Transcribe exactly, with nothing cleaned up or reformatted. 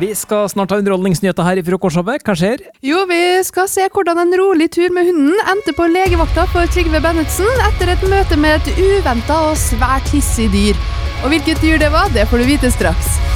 Vi skal snart ha underholdningsnyheter her i Frokostshowet. Hva skjer? Jo, vi skal se hvordan en rolig tur med hunden endte på legevakta for Trygve Bennetsen etter et møte med et uventet og svært hissig dyr. Og hvilket dyr det var, det får du vite straks.